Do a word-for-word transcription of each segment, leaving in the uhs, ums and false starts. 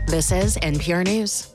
This is N P R News.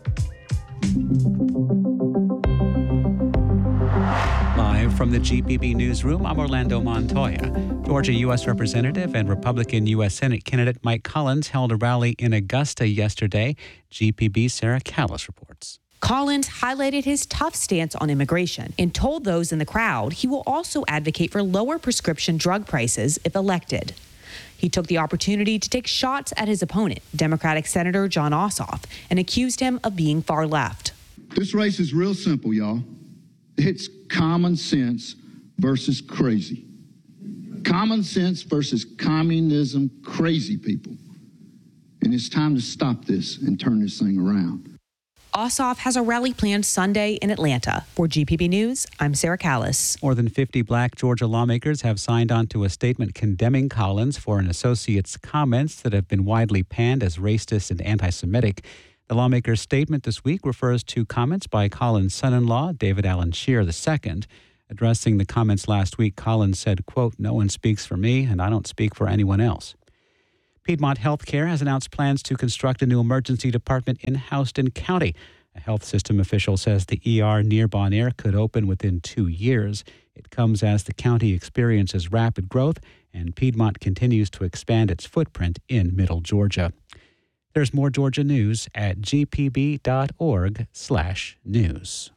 Live from the G P B newsroom, I'm Orlando Montoya. Georgia U S Representative and Republican U S Senate candidate Mike Collins held a rally in Augusta yesterday. G P B's Sarah Callis reports. Collins highlighted his tough stance on immigration and told those in the crowd he will also advocate for lower prescription drug prices if elected. He took the opportunity to take shots at his opponent, Democratic Senator Jon Ossoff, and accused him of being far left. This race is real simple, y'all. It's common sense versus crazy. Common sense versus communism crazy people. And it's time to stop this and turn this thing around. Ossoff has a rally planned Sunday in Atlanta. For G P B News, I'm Sarah Callis. More than fifty black Georgia lawmakers have signed on to a statement condemning Collins for an associate's comments that have been widely panned as racist and anti-Semitic. The lawmaker's statement this week refers to comments by Collins' son-in-law, David Allen Scheer the second. Addressing the comments last week, Collins said, quote, "No one speaks for me, and I don't speak for anyone else." Piedmont Healthcare has announced plans to construct a new emergency department in Houston County. A health system official says the E R near Bon Air could open within two years. It comes as the county experiences rapid growth and Piedmont continues to expand its footprint in Middle Georgia. There's more Georgia news at g p b dot org slash news.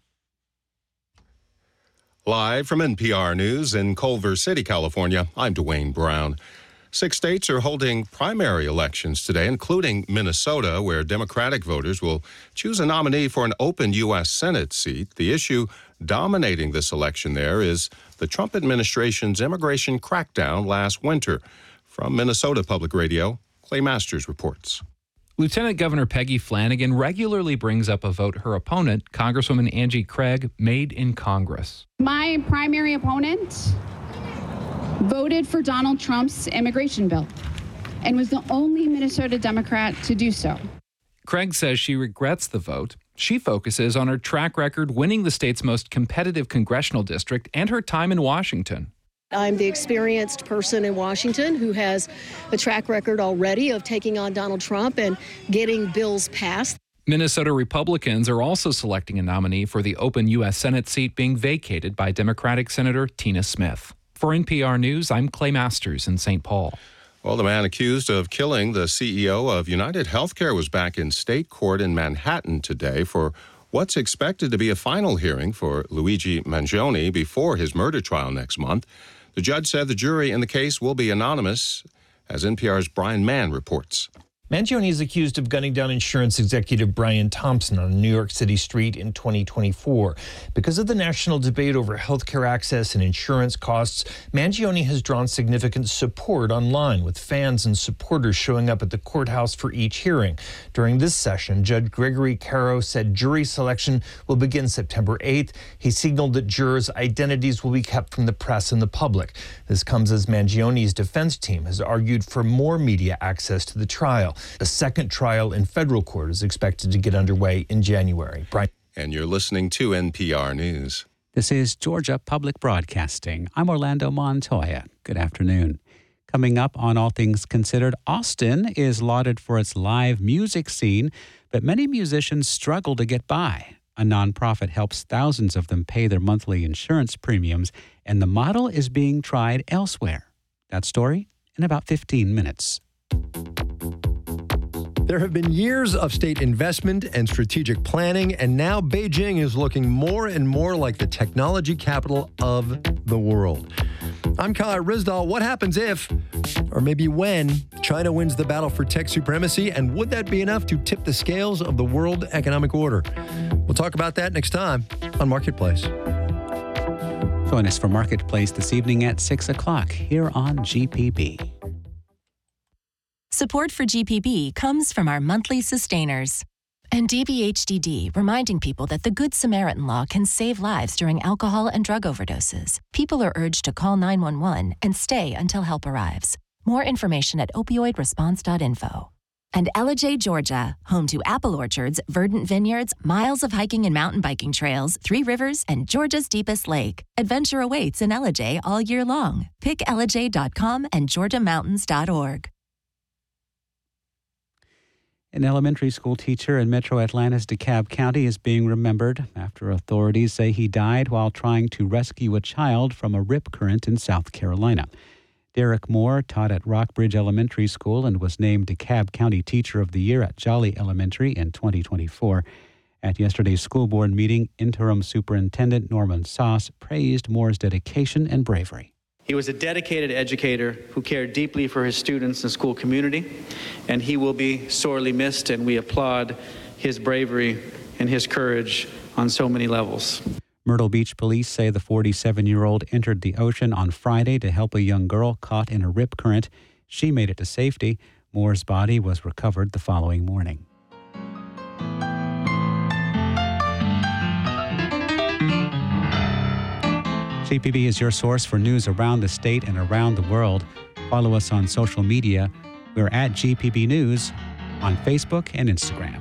Live from N P R News in Culver City, California, I'm Dwayne Brown. Six states are holding primary elections today, including Minnesota, where Democratic voters will choose a nominee for an open U S Senate seat. The issue dominating this election there is the Trump administration's immigration crackdown last winter. From Minnesota Public Radio, Clay Masters reports. Lieutenant Governor Peggy Flanagan regularly brings up a vote her opponent, Congresswoman Angie Craig, made in Congress. My primary opponent voted for Donald Trump's immigration bill and was the only Minnesota Democrat to do so. Craig says she regrets the vote. She focuses on her track record winning the state's most competitive congressional district and her time in Washington. I'm the experienced person in Washington who has a track record already of taking on Donald Trump and getting bills passed. Minnesota Republicans are also selecting a nominee for the open U S Senate seat being vacated by Democratic Senator Tina Smith. For N P R News, I'm Clay Masters in Saint Paul. Well, the man accused of killing the C E O of United Healthcare was back in state court in Manhattan today for what's expected to be a final hearing for Luigi Mangione before his murder trial next month. The judge said the jury in the case will be anonymous, as N P R's Brian Mann reports. Mangione is accused of gunning down insurance executive Brian Thompson on a New York City street in twenty twenty-four. Because of the national debate over health care access and insurance costs, Mangione has drawn significant support online, with fans and supporters showing up at the courthouse for each hearing. During this session, Judge Gregory Caro said jury selection will begin September eighth. He signaled that jurors' identities will be kept from the press and the public. This comes as Mangione's defense team has argued for more media access to the trial. A second trial in federal court is expected to get underway in January. Brian. And you're listening to N P R News. This is Georgia Public Broadcasting. I'm Orlando Montoya. Good afternoon. Coming up on All Things Considered, Austin is lauded for its live music scene, but many musicians struggle to get by. A nonprofit helps thousands of them pay their monthly insurance premiums, and the model is being tried elsewhere. That story in about fifteen minutes. There have been years of state investment and strategic planning, and now Beijing is looking more and more like the technology capital of the world. I'm Kyle Rizdal. What happens if, or maybe when, China wins the battle for tech supremacy, and would that be enough to tip the scales of the world economic order? We'll talk about that next time on Marketplace. Join us for Marketplace this evening at six o'clock here on G P B. Support for G P B comes from our monthly sustainers. And D B H D D, reminding people that the Good Samaritan law can save lives during alcohol and drug overdoses. People are urged to call nine one one and stay until help arrives. More information at opioid response dot info. And Ellijay, Georgia, home to apple orchards, verdant vineyards, miles of hiking and mountain biking trails, three rivers, and Georgia's deepest lake. Adventure awaits in Ellijay all year long. Pick ellijay dot com and georgia mountains dot org. An elementary school teacher in Metro Atlanta's DeKalb County is being remembered after authorities say he died while trying to rescue a child from a rip current in South Carolina. Derek Moore taught at Rockbridge Elementary School and was named DeKalb County Teacher of the Year at Jolly Elementary in twenty twenty-four. At yesterday's school board meeting, Interim Superintendent Norman Sauce praised Moore's dedication and bravery. He was a dedicated educator who cared deeply for his students and school community, and he will be sorely missed, and we applaud his bravery and his courage on so many levels. Myrtle Beach police say the forty-seven-year-old entered the ocean on Friday to help a young girl caught in a rip current. She made it to safety. Moore's body was recovered the following morning. G P B is your source for news around the state and around the world. Follow us on social media. We're at G P B News on Facebook and Instagram.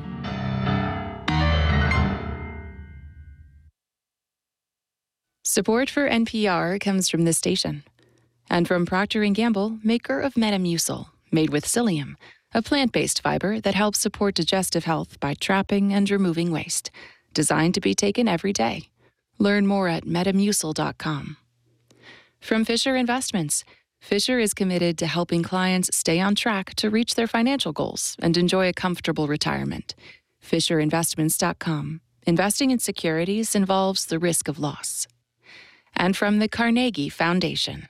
Support for N P R comes from this station and from Procter and Gamble, maker of Metamucil, made with psyllium, a plant-based fiber that helps support digestive health by trapping and removing waste, designed to be taken every day. Learn more at metamucil dot com. From Fisher Investments, Fisher is committed to helping clients stay on track to reach their financial goals and enjoy a comfortable retirement. fisher investments dot com. Investing in securities involves the risk of loss. And from the Carnegie Foundation.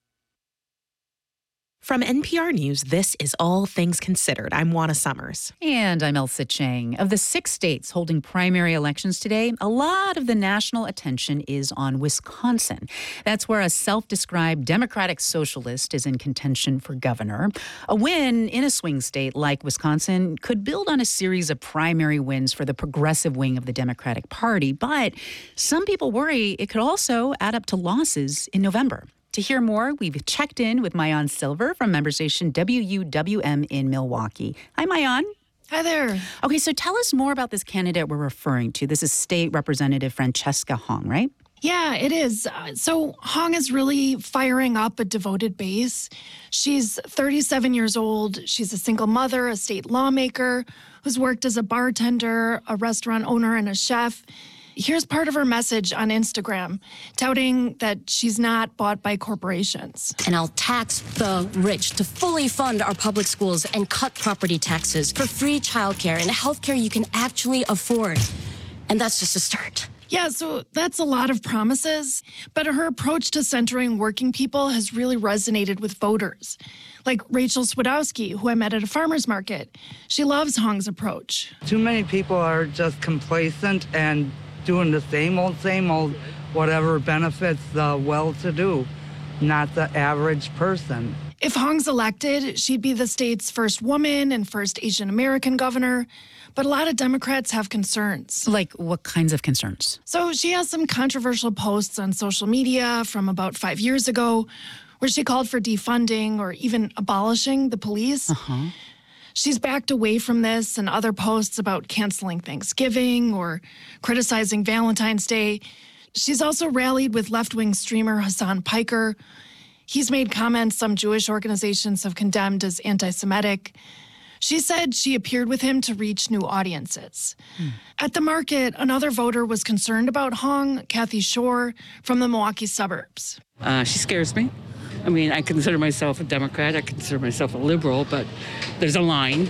From N P R News, this is All Things Considered. I'm Juana Summers. And I'm Elsa Chang. Of the six states holding primary elections today, a lot of the national attention is on Wisconsin. That's where a self-described Democratic socialist is in contention for governor. A win in a swing state like Wisconsin could build on a series of primary wins for the progressive wing of the Democratic Party, but some people worry it could also add up to losses in November. To hear more, we've checked in with Maayan Silver from member station W U W M in Milwaukee. Hi, Maayan. Hi there. Okay, so tell us more about this candidate we're referring to. This is State Representative Francesca Hong, right? Yeah, it is. Uh, so Hong is really firing up a devoted base. She's thirty-seven years old. She's a single mother, a state lawmaker who's worked as a bartender, a restaurant owner, and a chef. Here's part of her message on Instagram, touting that she's not bought by corporations. And I'll tax the rich to fully fund our public schools and cut property taxes for free childcare and healthcare you can actually afford. And that's just a start. Yeah, so that's a lot of promises, but her approach to centering working people has really resonated with voters. Like Rachel Swidowski, who I met at a farmer's market. She loves Hong's approach. Too many people are just complacent and doing the same old, same old, whatever benefits the well-to-do, not the average person. If Hong's elected, she'd be the state's first woman and first Asian American governor. But a lot of Democrats have concerns. Like what kinds of concerns? So she has some controversial posts on social media from about five years ago where she called for defunding or even abolishing the police. Uh-huh. She's backed away from this and other posts about canceling Thanksgiving or criticizing Valentine's Day. She's also rallied with left-wing streamer Hassan Piker. He's made comments some Jewish organizations have condemned as anti-Semitic. She said she appeared with him to reach new audiences. Hmm. At the market, another voter was concerned about Hong, Kathy Shore, from the Milwaukee suburbs. Uh, she scares me. I mean, I consider myself a Democrat. I consider myself a liberal, but there's a line,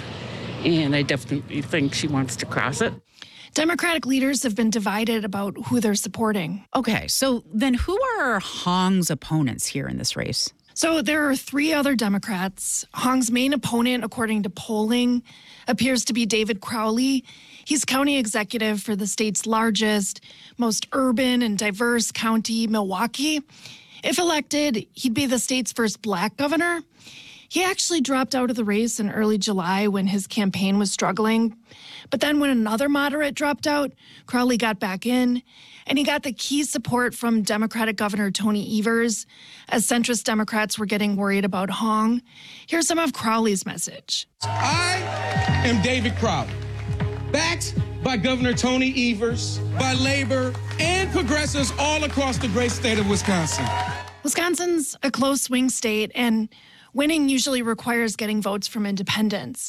and I definitely think she wants to cross it. Democratic leaders have been divided about who they're supporting. Okay, so then who are Hong's opponents here in this race? So there are three other Democrats. Hong's main opponent, according to polling, appears to be David Crowley. He's county executive for the state's largest, most urban and diverse county, Milwaukee. If elected, he'd be the state's first black governor. He actually dropped out of the race in early July when his campaign was struggling. But then when another moderate dropped out, Crowley got back in, and he got the key support from Democratic Governor Tony Evers, as centrist Democrats were getting worried about Hong. Here's some of Crowley's message. I am David Crowley, backed by Governor Tony Evers, by labor and progressives all across the great state of Wisconsin. Wisconsin's a close swing state, and winning usually requires getting votes from independents.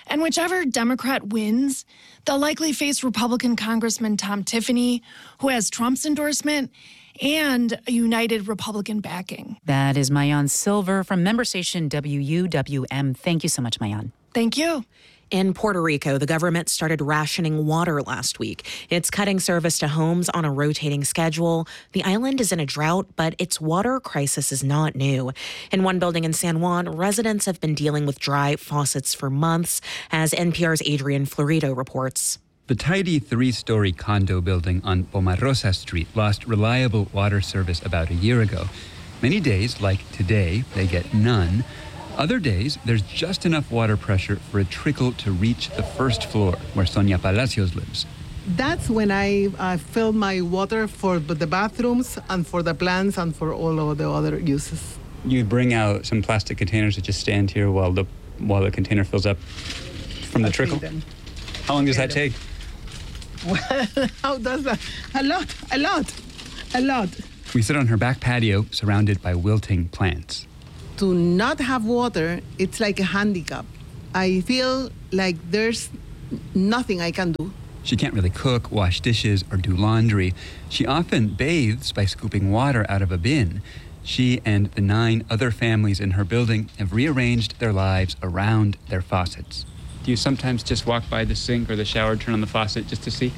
And whichever Democrat wins, they'll likely face Republican Congressman Tom Tiffany, who has Trump's endorsement, and a united Republican backing. That is Maayan Silver from member station W U W M. Thank you so much, Maayan. Thank you. In Puerto Rico, the government started rationing water last week. It's cutting service to homes on a rotating schedule. The island is in a drought, but its water crisis is not new. In one building in San Juan, residents have been dealing with dry faucets for months, as N P R's Adrian Florido reports. The tidy three-story condo building on Pomarosa Street lost reliable water service about a year ago. Many days, like today, they get none. Other days, there's just enough water pressure for a trickle to reach the first floor, where Sonia Palacios lives. That's when I uh, fill my water for the bathrooms and for the plants and for all of the other uses. You bring out some plastic containers that just stand here while the while the container fills up from the I'll trickle? them. How long does that take? Well, how does that? A lot, a lot, a lot. We sit on her back patio, surrounded by wilting plants. To not have water, it's like a handicap. I feel like there's nothing I can do. She can't really cook, wash dishes, or do laundry. She often bathes by scooping water out of a bin. She and the nine other families in her building have rearranged their lives around their faucets. Do you sometimes just walk by the sink or the shower, turn on the faucet just to see?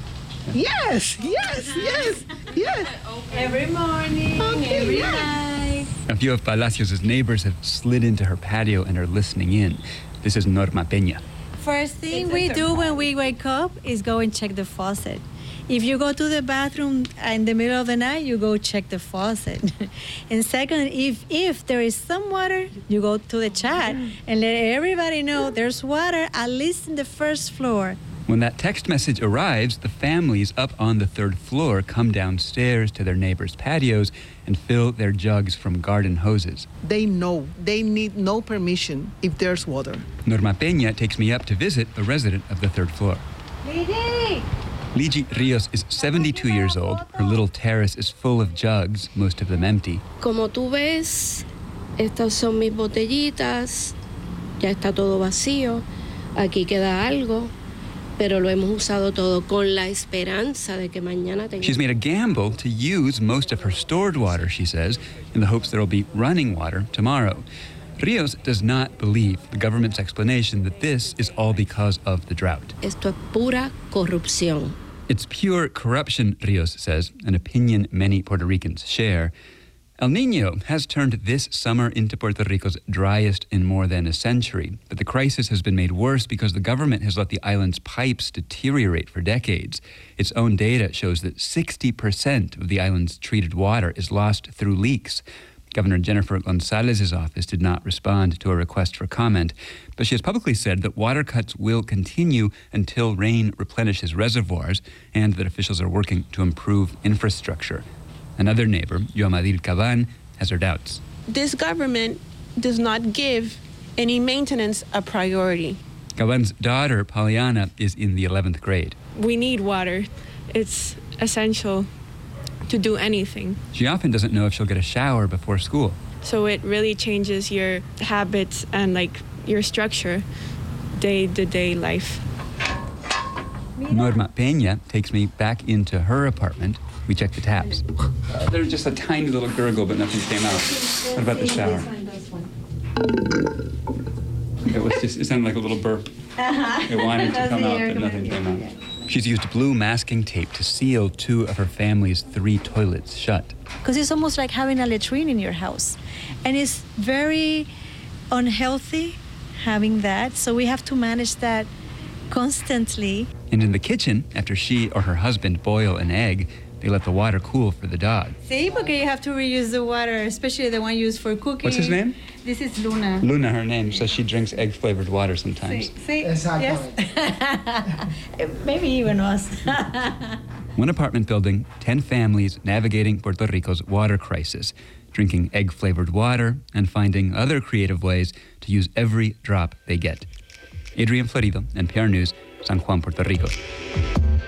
Yes, yes, yes, yes. Every morning, Okay, every yes. night. A few of Palacios' neighbors have slid into her patio and are listening in. This is Norma Peña. First thing we do when we wake up is go and check the faucet. If you go to the bathroom in the middle of the night, you go check the faucet. And second, if if there is some water, you go to the chat and let everybody know there's water at least in the first floor. When that text message arrives, the families up on the third floor come downstairs to their neighbors' patios and fill their jugs from garden hoses. They know. They need no permission if there's water. Norma Peña takes me up to visit a resident of the third floor. Lady! Ligi Rios is seventy-two years old. Her little terrace is full of jugs, most of them empty. Como tú ves, estas son mis botellitas. Ya está todo vacío. Aquí queda algo. Pero lo hemos usado todo con la esperanza de que mañana tengamos. She's made a gamble to use most of her stored water, she says, in the hopes there will be running water tomorrow. Rios does not believe the government's explanation that this is all because of the drought. Esto es pura corrupción. It's pure corruption, Rios says, an opinion many Puerto Ricans share. El Niño has turned this summer into Puerto Rico's driest in more than a century, but the crisis has been made worse because the government has let the island's pipes deteriorate for decades. Its own data shows that sixty percent of the island's treated water is lost through leaks. Governor Jennifer Gonzalez's office did not respond to a request for comment, but she has publicly said that water cuts will continue until rain replenishes reservoirs and that officials are working to improve infrastructure. Another neighbor, Yomadil Caban, has her doubts. This government does not give any maintenance a priority. Caban's daughter, Pollyanna, is in the eleventh grade. We need water. It's essential to do anything. She often doesn't know if she'll get a shower before school. So it really changes your habits and like your structure, day-to-day life. Norma Peña takes me back into her apartment. We check the taps. Uh, there's just a tiny little gurgle, but nothing came out. What about the shower? It was just, it sounded like a little burp. It wanted to come out, but nothing came out. She's used blue masking tape to seal two of her family's three toilets shut. Because it's almost like having a latrine in your house. And it's very unhealthy having that. So we have to manage that constantly. And in the kitchen, after she or her husband boil an egg, they let the water cool for the dog. See, because you have to reuse the water, especially the one used for cooking. What's his name? This is Luna. Luna, her name. So she drinks egg-flavored water sometimes. See, see? Yes. Maybe even us. One apartment building, ten families navigating Puerto Rico's water crisis, drinking egg-flavored water and finding other creative ways to use every drop they get. Adrian Florido, N P R News, San Juan, Puerto Rico.